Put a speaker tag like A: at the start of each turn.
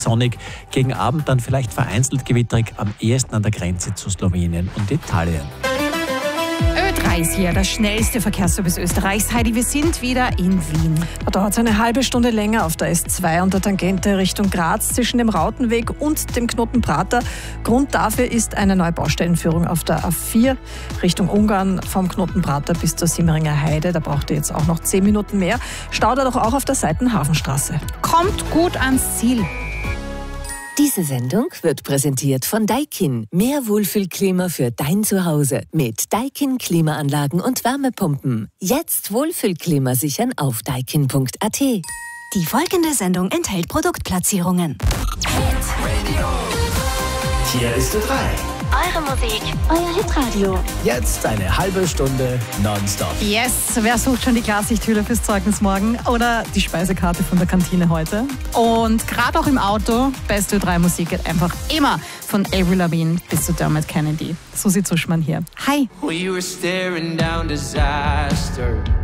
A: sonnig, gegen Abend dann vielleicht vereinzelt gewitterig, am ehesten an der Grenze zu Slowenien und Italien.
B: Ö3 ist hier, der schnellste Verkehrsservice Österreichs. Heidi, wir sind wieder in Wien.
C: Da dauert es eine halbe Stunde länger auf der S2 und der Tangente Richtung Graz zwischen dem Rautenweg und dem Knoten Prater. Grund dafür ist eine neue Baustellenführung auf der A4 Richtung Ungarn vom Knoten Prater bis zur Simmeringer Heide. Da braucht ihr jetzt auch noch 10 Minuten mehr. Staut doch auch auf der Seitenhafenstraße.
B: Kommt gut ans Ziel.
D: Diese Sendung wird präsentiert von Daikin. Mehr Wohlfühlklima für dein Zuhause mit Daikin Klimaanlagen und Wärmepumpen. Jetzt Wohlfühlklima sichern auf daikin.at.
E: Die folgende Sendung enthält Produktplatzierungen.
F: Hier ist Ö3.
E: Eure Musik, euer Hitradio.
F: Jetzt eine halbe Stunde nonstop.
B: Yes, wer sucht schon die Klarsichthülle fürs Zeugnis morgen oder die Speisekarte von der Kantine heute? Und gerade auch im Auto, beste Ö3-Musik geht einfach immer von Avril Lavigne bis zu Dermot Kennedy. Susi Zuschmann hier. Hi.
G: We were staring down disaster.